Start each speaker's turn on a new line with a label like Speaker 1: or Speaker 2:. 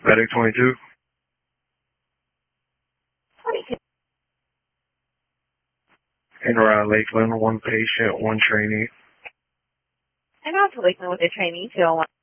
Speaker 1: Medic 22.
Speaker 2: 22.
Speaker 1: In around Lakeland, one patient, one trainee.
Speaker 2: And out to Lakeland with a trainee, 201.